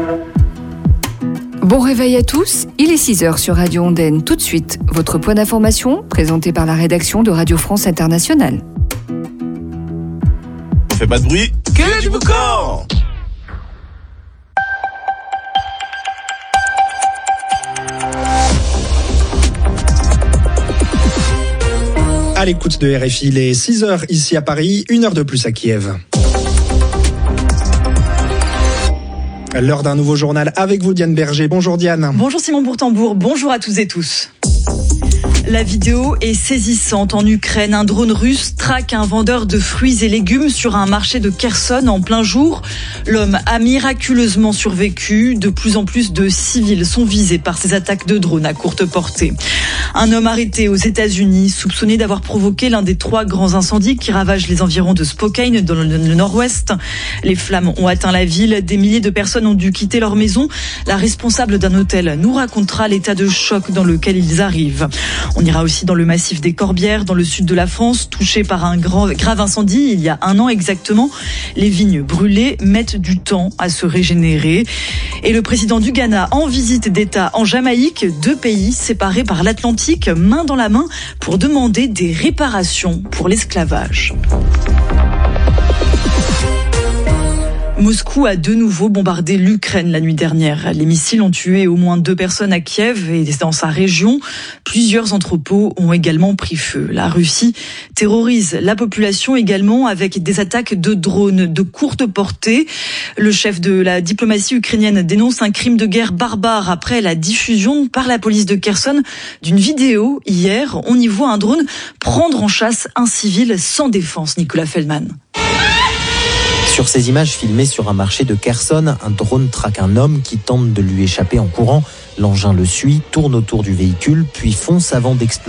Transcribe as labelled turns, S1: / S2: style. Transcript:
S1: Bon réveil à tous, il est 6h sur Radio Ondaine. Tout de suite, votre point d'information présenté par la rédaction de Radio France Internationale.
S2: On fait pas de bruit, que du boucan.
S3: À l'écoute de RFI, il est 6h ici à Paris, 1 heure de plus à Kiev. L'heure d'un nouveau journal avec vous, Diane Berger. Bonjour Diane.
S4: Bonjour Simon Bourtambour, bonjour à toutes et tous. La vidéo est saisissante. En Ukraine, un drone russe traque un vendeur de fruits et légumes sur un marché de Kherson en plein jour. L'homme a miraculeusement survécu. De plus en plus de civils sont visés par ces attaques de drones à courte portée. Un homme arrêté aux États-Unis, soupçonné d'avoir provoqué l'un des 3 grands incendies qui ravagent les environs de Spokane dans le nord-ouest. Les flammes ont atteint la ville. Des milliers de personnes ont dû quitter leur maison. La responsable d'un hôtel nous racontera l'état de choc dans lequel ils arrivent. On ira aussi dans le massif des Corbières, dans le sud de la France, touché par un grave incendie il y a 1 an exactement. Les vignes brûlées mettent du temps à se régénérer. Et le président du Ghana en visite d'État en Jamaïque, 2 pays séparés par l'Atlantique, main dans la main, pour demander des réparations pour l'esclavage. Moscou a de nouveau bombardé l'Ukraine la nuit dernière. Les missiles ont tué au moins 2 personnes à Kiev et dans sa région. Plusieurs entrepôts ont également pris feu. La Russie terrorise la population également avec des attaques de drones de courte portée. Le chef de la diplomatie ukrainienne dénonce un crime de guerre barbare après la diffusion par la police de Kherson d'une vidéo hier. On y voit un drone prendre en chasse un civil sans défense. Nicolas Feldman.
S5: Sur ces images filmées sur un marché de Kherson, un drone traque un homme qui tente de lui échapper en courant. L'engin le suit, tourne autour du véhicule, puis fonce avant d'exploser.